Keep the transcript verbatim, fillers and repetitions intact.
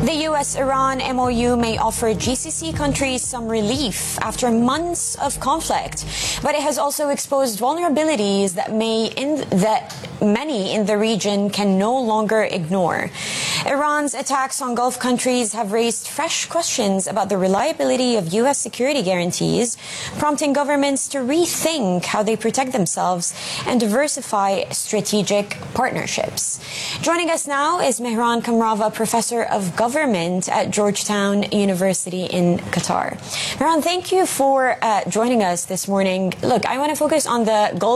The U S Iran M O U may offer G C C countries some relief after months of conflict, but it has also exposed vulnerabilities that may in that many in the region can no longer ignore. Iran's attacks on Gulf countries have raised fresh questions about the reliability of U S security guarantees, prompting governments to rethink how they protect themselves and diversify strategic partnerships. Joining us now is Mehran Kamrava, Professor of Government at Georgetown University in Qatar. Mehran, thank you for uh, joining us this morning. Look, I want to focus on the Gulf